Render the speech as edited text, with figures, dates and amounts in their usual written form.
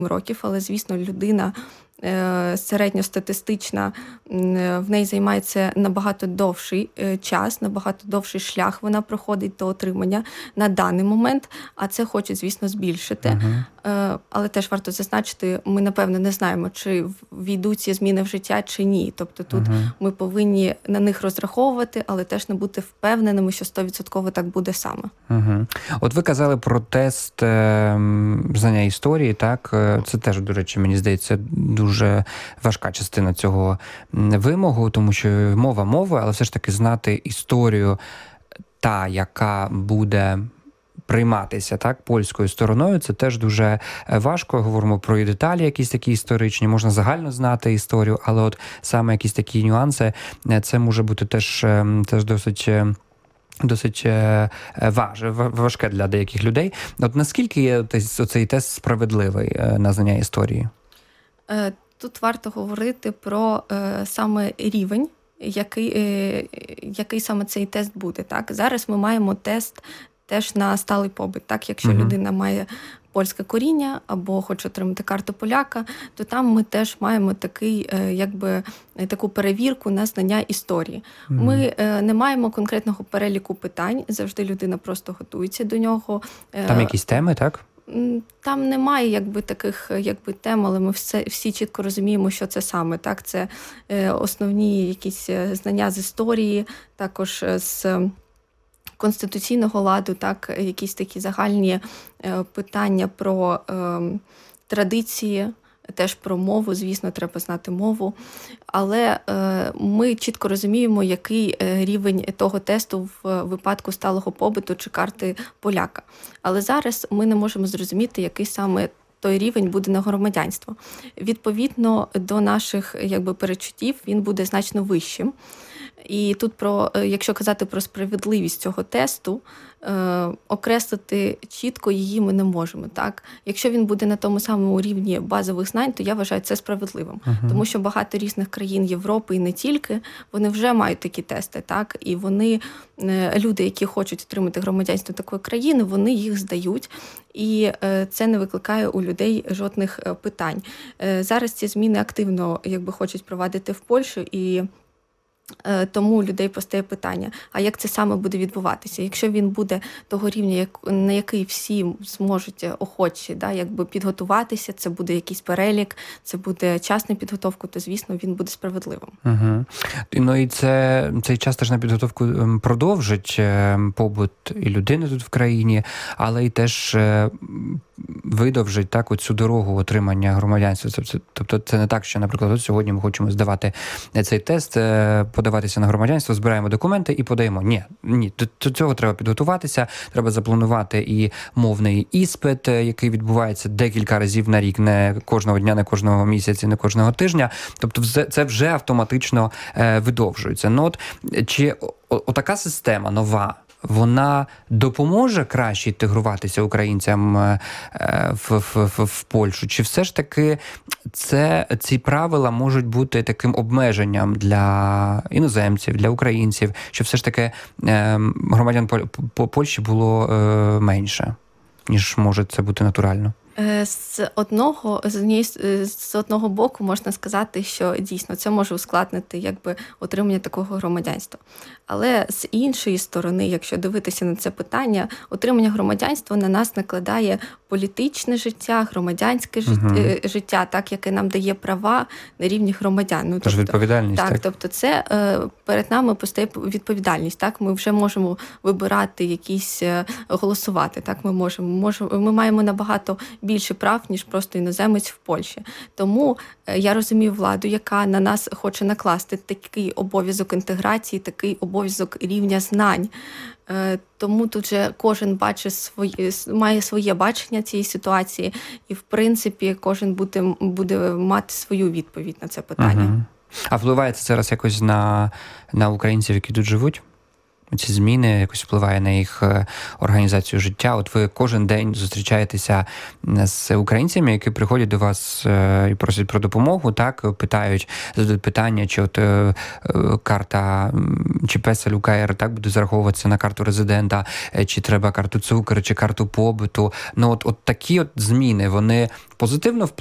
років, але, звісно, людина середньостатистична, в неї займається набагато довший час, набагато довший шлях вона проходить до отримання на даний момент, а це хочуть, звісно, збільшити. Але теж варто зазначити, ми, напевно, не знаємо, чи війдуть ці зміни в життя, чи ні. Тобто тут ми повинні на них розраховувати, але теж не бути впевненими, що 100% так буде саме. От ви казали про тест знання історії, так? Це теж, до речі, мені здається, дуже важка частина цього вимогу, тому що мова мови, але все ж таки знати історію та, яка буде прийматися, так, польською стороною, це теж дуже важко. Говоримо про і деталі якісь такі історичні, можна загально знати історію, але от саме якісь такі нюанси, це може бути теж досить важке для деяких людей. От наскільки є цей тест справедливий на знання історії? Тут варто говорити про саме рівень, який саме цей тест буде. Так? Зараз ми маємо тест теж на сталий побит. Так? Якщо людина має польське коріння або хоче отримати карту поляка, то там ми теж маємо таку перевірку на знання історії. Ми не маємо конкретного переліку питань, завжди людина просто готується до нього. Там якісь теми, так? Там немає таких тем, але ми всі чітко розуміємо, що це саме. Так? Це основні якісь знання з історії, також з конституційного ладу, так? Якісь такі загальні питання про традиції, теж про мову, звісно, треба знати мову. Але ми чітко розуміємо, який рівень того тесту в випадку сталого побиту чи карти поляка. Але зараз ми не можемо зрозуміти, який саме той рівень буде на громадянство. Відповідно до наших перечуттів, він буде значно вищим. І тут, якщо казати про справедливість цього тесту, окреслити чітко її ми не можемо. Так? Якщо він буде на тому самому рівні базових знань, то я вважаю це справедливим. Тому що багато різних країн Європи і не тільки, вони вже мають такі тести. Так? І люди, які хочуть отримати громадянство такої країни, вони їх здають. І це не викликає у людей жодних питань. Зараз ці зміни активно хочуть провадити в Польщу, і тому у людей постає питання, а як це саме буде відбуватися? Якщо він буде того рівня, на який всі зможуть охочі підготуватися, це буде якийсь перелік, це буде час на підготовку, то, звісно, він буде справедливим. Ну і цей час теж на підготовку продовжить побут і людини тут в країні, але і теж видовжить так оцю дорогу отримання громадянства. Тобто це не так, що, наприклад, от сьогодні ми хочемо здавати цей тест, подаватися на громадянство, збираємо документи і подаємо. Ні, до цього треба підготуватися, треба запланувати і мовний іспит, який відбувається декілька разів на рік, не кожного дня, не кожного місяця, не кожного тижня. Тобто це вже автоматично видовжується. Ну от чи отака система нова, вона допоможе краще інтегруватися українцям в Польщу? Чи все ж таки ці правила можуть бути таким обмеженням для іноземців, для українців, щоб все ж таки громадян Польщі було менше, ніж може це бути натурально? З одного боку можна сказати, що дійсно це може ускладнити отримання такого громадянства. Але з іншої сторони, якщо дивитися на це питання, отримання громадянства на нас накладає політичне життя, громадянське життя, так, яке нам дає права на рівні громадян. Тож відповідальність. Так, тобто це перед нами постає відповідальність. Так, ми вже можемо вибирати голосувати. Так, ми маємо набагато більше прав, ніж просто іноземець в Польщі. Тому я розумію владу, яка на нас хоче накласти такий обов'язок інтеграції, такий обов'язок рівня знань. Тому тут же кожен має своє бачення цієї ситуації, і, в принципі, кожен буде мати свою відповідь на це питання. А впливає це зараз якось на українців, які тут живуть? ці зміни якось впливає на їх організацію життя? От ви кожен день зустрічаєтеся з українцями, які приходять до вас і просять про допомогу, так, питають, задають питання, чи от карта, чи песель УКР так буде зараховуватися на карту резидента, чи треба карту цукру, чи карту побуту. Ну, от такі от зміни, вони позитивно впливають